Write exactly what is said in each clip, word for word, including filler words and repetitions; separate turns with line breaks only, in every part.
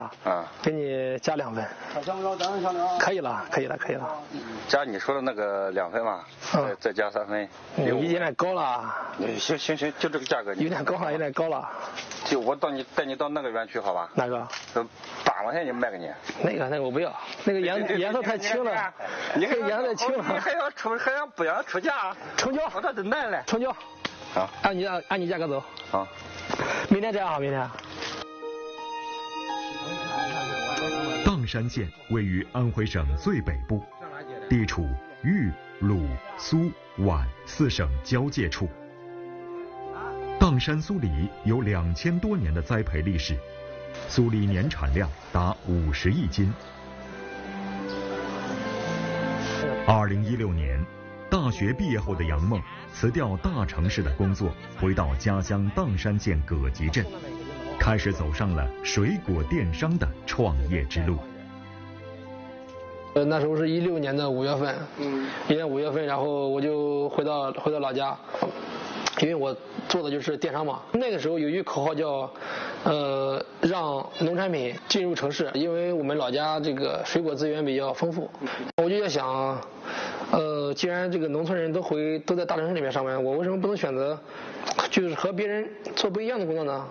啊，
给你加两分。可以了，可以了，可以了。
加你说的那个两分嘛，
嗯、
再再加三分。
有点高了。
行行行，就这个价格。
有点高了，有点高了。
就我到你带你到那个园区好吧？
哪个？
八块钱就卖给你。
那个那个我不要，那个颜颜色太轻了。
你
这颜色太轻了。
你还要出还要不要出价？
成交。
我这都难了。
成交。
好，
按你按按你价格走。
好。
明天这样啊，明天。
砀山县位于安徽省最北部，地处豫、鲁、苏、皖四省交界处。砀山酥梨有两千多年的栽培历史，酥梨年产量达五十亿斤。二零一六年，大学毕业后的杨梦辞掉大城市的工作，回到家乡砀山县葛集镇，开始走上了水果电商的创业之路。
呃，那时候是一六年的五月份，嗯，一年五月份，然后我就回到回到老家，因为我做的就是电商嘛。那个时候有一句口号叫，呃，让农产品进入城市，因为我们老家这个水果资源比较丰富，我就在想，呃，既然这个农村人都回都在大城市里面上班，我为什么不能选择，就是和别人做不一样的工作呢？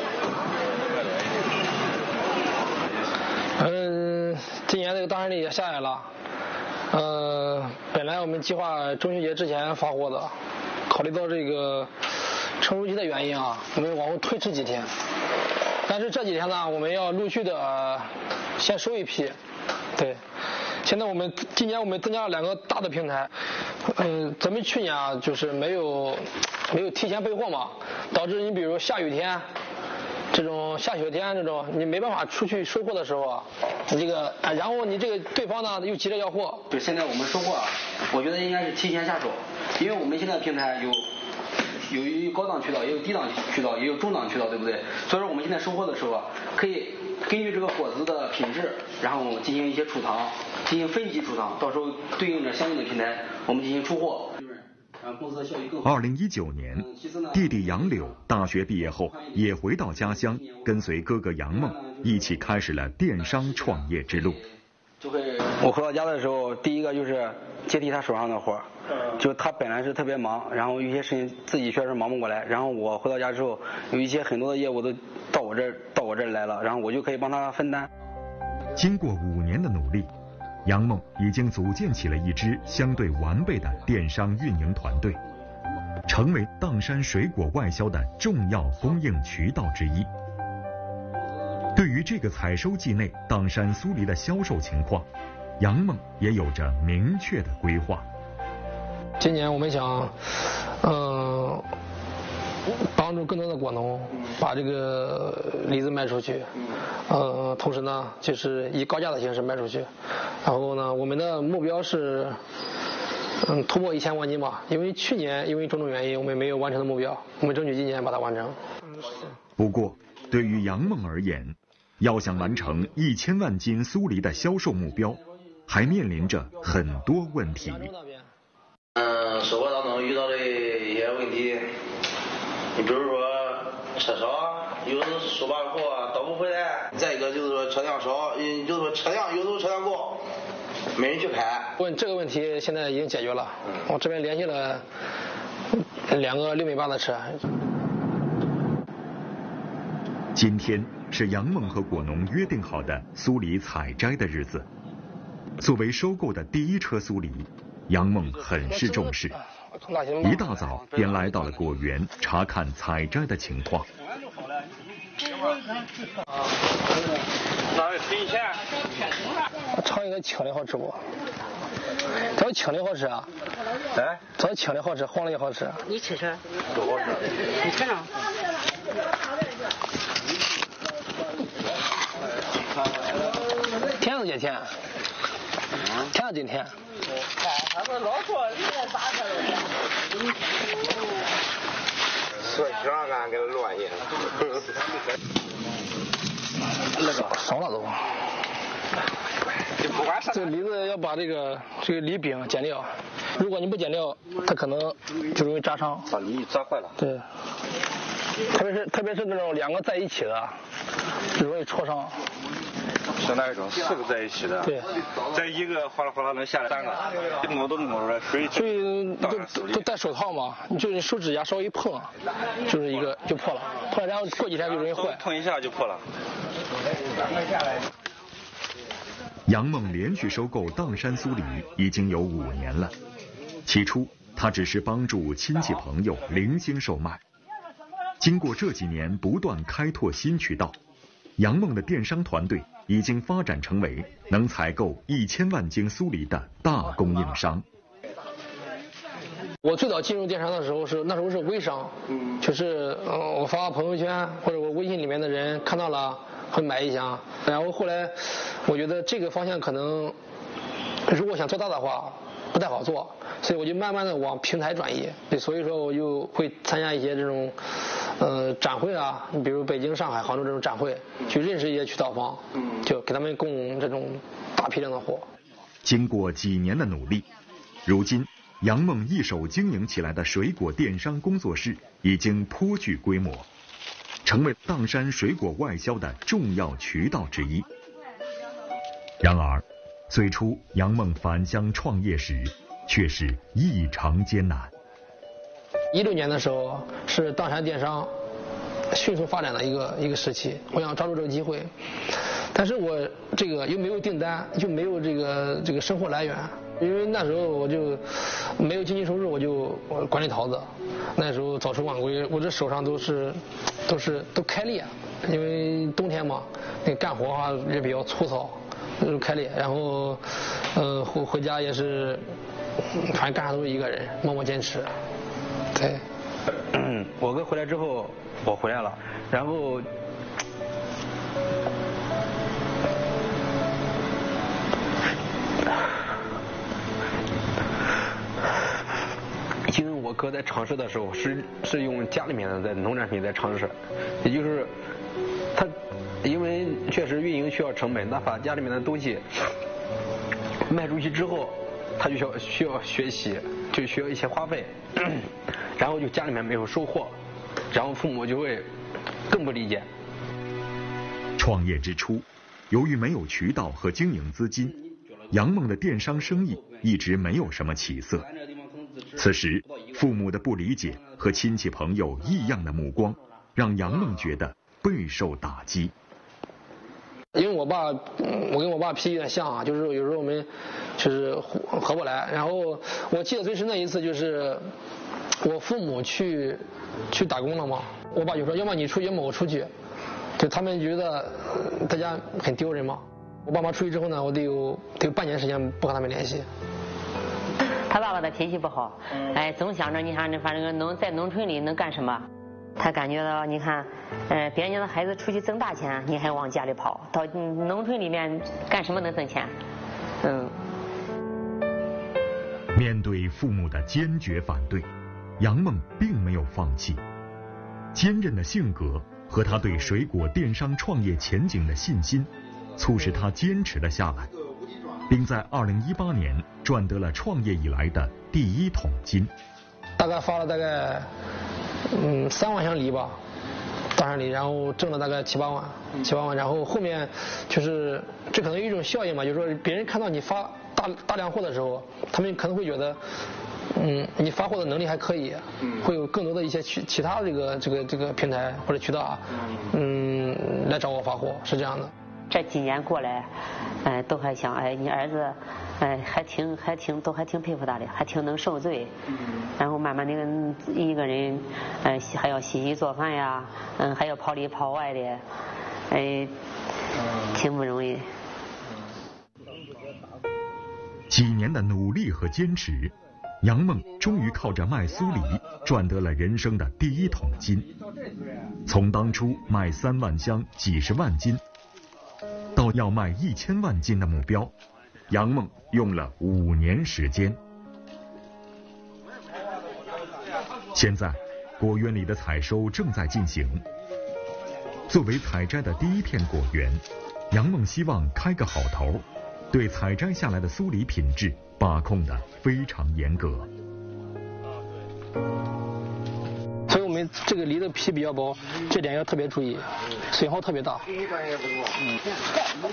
嗯，今年这个大山梨也下来了，呃，本来我们计划中秋节之前发货的，考虑到这个成熟期的原因啊，我们往后推迟几天。但是这几天呢，我们要陆续的、呃、先收一批，对。现在我们今年我们增加了两个大的平台，嗯、呃，咱们去年啊就是没有没有提前备货嘛，导致你比如下雨天。这种下雪天这种你没办法出去收货的时候啊，你这个啊，然后你这个对方呢又急着要货。
就现在我们收货啊，我觉得应该是提前下手，因为我们现在平台有有于高档渠道，也有低档渠道，也有中档渠道，对不对？所以说我们现在收货的时候啊，可以根据这个果子的品质，然后进行一些储藏，进行分级储藏，到时候对应着相应的平台，我们进行出货。
二零一九年，弟弟杨柳大学毕业后也回到家乡，跟随哥哥杨梦一起开始了电商创业之路。
我回到家的时候，第一个就是接替他手上的活，就他本来是特别忙，然后有些事情自己确实忙不过来，然后我回到家之后，有一些很多的业务都到我这儿到我这儿来了，然后我就可以帮他分担。
经过五年的努力，杨梦已经组建起了一支相对完备的电商运营团队，成为砀山水果外销的重要供应渠道之一。对于这个采收季内砀山酥梨的销售情况，杨梦也有着明确的规划。
今年我们想，嗯、呃，帮助更多的果农把这个梨子卖出去，呃，同时呢，就是以高价的形式卖出去。然后呢，我们的目标是，嗯，突破一千万斤吧。因为去年因为种种原因，我们没有完成的目标，我们争取今年把它完成。
不过，对于杨梦而言，要想完成一千万斤酥梨的销售目标，还面临着很多问题。
嗯，收货当中遇到的一些问题，你比如说车少，有时候收把货倒不回来；再一个就是说车辆少，嗯，就是说车辆有时候车辆多，没人去开。
问这个问题现在已经解决了，我这边联系了两个六米八的车。
今天是杨梦和果农约定好的酥梨采摘的日子。作为收购的第一车酥梨，杨梦很是重视，一大早便来到了果园查看采摘的情况。
那新鲜。
尝一个青的好吃不？这青的好吃啊？
哎，
这青的好吃，黄的也好吃。
你吃吃。
都好吃。
你尝尝。
甜是真甜，甜是真甜。
他们老说你也打开了。
说想干给他乱去。
那个烧了都。这梨子要把这个这个梨柄剪掉，如果你不剪掉，它可能就容易扎伤。
把梨扎坏了。
对。特别是特别是那种两个在一起的，就容易戳伤。
是那一种四个在一起的。
对。
在一个哗啦哗啦能下来三个，摸都摸出来，水
所以都都都戴手套嘛，你就是手指甲稍微一碰，就是一个就破了，破了然后过几天就容易坏。
碰一下就破了。
杨梦连续收购砀山酥梨已经有五年了，起初他只是帮助亲戚朋友零星售卖，经过这几年不断开拓新渠道，杨梦的电商团队已经发展成为能采购一千万斤酥梨的大供应商。
我最早进入电商的时候是那时候是微商，就是呃我发朋友圈或者我微信里面的人看到了会买一箱，然后后来我觉得这个方向可能如果想做大的话不太好做，所以我就慢慢的往平台转移。对，所以说我就会参加一些这种呃展会啊，你比如北京、上海、杭州这种展会，去认识一些渠道方，就给他们供这种大批量的货。
经过几年的努力，如今杨梦一手经营起来的水果电商工作室已经颇具规模，成为砀山水果外销的重要渠道之一。然而，最初杨梦返乡创业时，却是异常艰难。
一六年的时候是砀山电商迅速发展的一个一个时期，我想抓住这个机会，但是我这个又没有订单，又没有这个这个生活来源，因为那时候我就没有经济收入，我就我管理桃子，那时候早出晚归，我这手上都是都是都开裂，因为冬天嘛，那干活的话也比较粗糙，都开裂，然后呃回回家也是，反正干啥都是一个人，默默坚持。对，
嗯，我哥回来之后，我回来了，然后因为我哥在尝试的时候是是用家里面的在农产品在尝试，也就是他因为确实运营需要成本，他把家里面的东西卖出去之后，他就需要需要学习，就需要一些花费，然后就家里面没有收获，然后父母就会更不理解。
创业之初，由于没有渠道和经营资金，杨梦的电商生意一直没有什么起色。此时，父母的不理解和亲戚朋友异样的目光，让杨梦觉得备受打击。
因为我爸，我跟我爸脾气有点像啊，就是有时候我们就是合合不来。然后我记得最深的一次就是我父母去去打工了嘛，我爸就说要么你出去，要么我出去，就他们觉得大家很丢人嘛。我爸妈出去之后呢，我得有得有半年时间不和他们联系。
他爸爸的脾气不好，哎，总想着你看这反正能在农村里能干什么？他感觉到你看，呃，别人家的孩子出去挣大钱，你还往家里跑，到农村里面干什么能挣钱？嗯。
面对父母的坚决反对，杨梦并没有放弃。坚韧的性格和他对水果电商创业前景的信心，促使他坚持了下来，并在二零一八年赚得了创业以来的第一桶金。
大概发了大概嗯三万箱梨吧，砀山梨，然后挣了大概七八万，七八万，然后后面就是这可能有一种效应嘛，就是说别人看到你发大大量货的时候，他们可能会觉得，嗯，你发货的能力还可以，会有更多的一些其其他这个这个这个平台或者渠道啊，嗯，来找我发货，是这样的。
这几年过来，哎、呃，都还想，哎，你儿子，哎、呃，还挺还挺都还挺佩服他的，还挺能受罪。嗯。然后慢慢那个一个人，呃，还要洗衣做饭呀，嗯，还要跑里跑外的，哎、呃，挺不容易。
几年的努力和坚持，杨梦终于靠着卖酥梨赚得了人生的第一桶金。从当初卖三万箱、几十万斤，到要卖一千万斤的目标，杨梦用了五年时间。现在，果园里的采收正在进行。作为采摘的第一片果园，杨梦希望开个好头，对采摘下来的酥梨品质把控得非常严格。
所以我们这个梨的皮比较薄，这点要特别注意，损耗特别大。